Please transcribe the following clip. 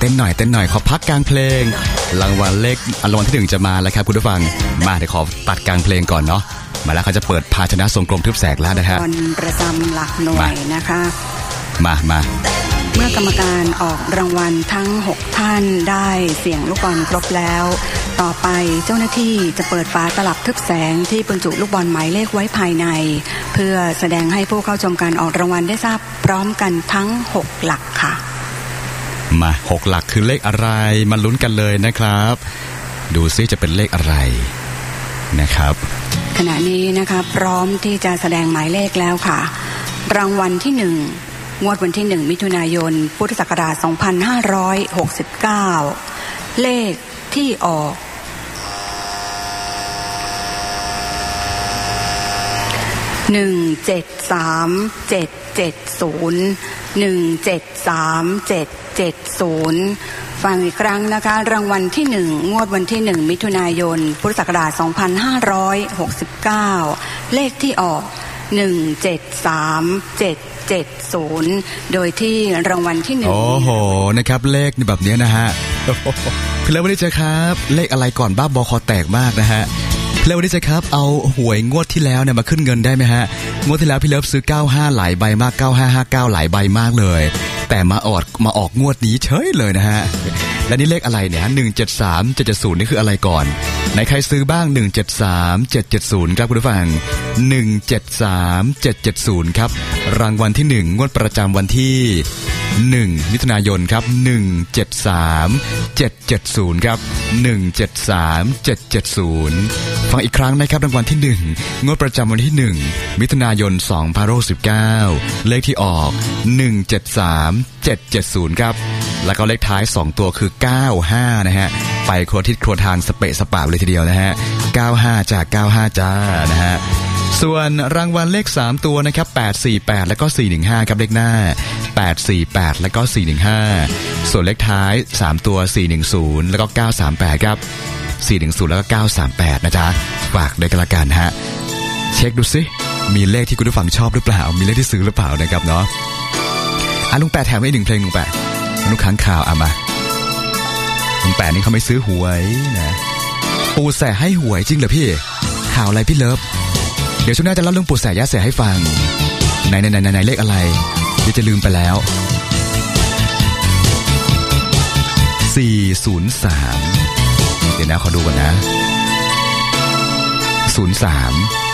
ต้นหน่อยขอพักกลางเพลงรางวัลที่1จะมาแล้วครับคุณผู้ฟังมาเดี๋ยวขอตัดกลางเพลงก่อนเนาะมาแล้วเขาจะเปิดภาชนะทรงกลมทึบแสกแล้วนะฮะวันประจำหลักหน่วยนะคะมาเมื่อกรรมการออกรางวัลทั้ง6ท่านได้เสี่ยงลูกบอลครบแล้วต่อไปเจ้าหน้าที่จะเปิดฝาตลับทึบแสงที่บรรจุลูกบอลหมายเลขไว้ภายในเพื่อแสดงให้ผู้เข้าชมการออกรางวัลได้ทราบพร้อมกันทั้ง6หลักค่ะมา6หลักคือเลขอะไรมาลุ้นกันเลยนะครับดูซิจะเป็นเลขอะไรนะครับขณะนี้นะคะพร้อมที่จะแสดงหมายเลขแล้วค่ะรางวัลที่1งวดวันที่1มิถุนายนพุทธศักราช2569เลขที่ออก173770ฟังอีกครั้งนะคะรางวัลที่1งวดวันที่1มิถุนายนพุทธศักราช2569เลขที่ออก173770โดยที่รางวัลที่1 โอ้โหนะครับเลขแบบนี้นะฮะพี่เลิฟวันนี้เจอครับเลขอะไรก่อนบ้าบอคอแตกมากนะฮะพี่เลิฟวันนี้เจอครับเอาหวยงวดที่แล้วเนี่ยมาขึ้นเงินได้ไหมฮะงวดที่แล้วพี่เลิฟซื้อ95หลายใบมาก9559หลายใบมากเลยแต่มาออกงวดนี้เฉยเลยนะฮะและนี่เลขอะไรเนี่ย173 770นี่คืออะไรก่อนไหนใครซื้อบ้าง173 770ครับคุณผู้ฟัง173 770ครับรางวัลที่1งวดประจำวันที่1มิถุนายนครับ173 770ครับ173 770ฟังอีกครั้งนะครับรางวัลที่1งวดประจำวันที่1มิถุนายน2569เลขที่ออก173 770ครับแล้วก็เลขท้าย2ตัวคือ95นะฮะไปครัวทิศครัวทางสเปะสปะเลยทีเดียวนะฮะ95จาก95จ้านะฮะส่วนรางวัลเลข3ตัวนะครับ848แล้วก็415ครับเลขหน้า848แล้วก็415ส่วนเลขท้าย3ตัว410แล้วก็938ครับ410แล้วก็938นะจ๊ะฝากด้วยกันละกันฮะเช็คดูสิมีเลขที่คุณผู้ฟังชอบหรือเปล่ามีเลขที่ซื้อหรือเปล่านะครับเนาะลุงแปะแถมให้1เพลงลุงแปะลูกค้างข่าวมาลุงแปะนี่เขาไม่ซื้อหวยนะปูแสให้หวยจริงเหรอพี่ข่าวอะไรพี่เลิฟเดี๋ยวช่วงหน้าจะเล่าเรื่องปูแสย่าแสให้ฟังไหนเลขอะไรเดี๋ยวจะลืมไปแล้ว403เดี๋ยวนะขอดูก่อนนะ03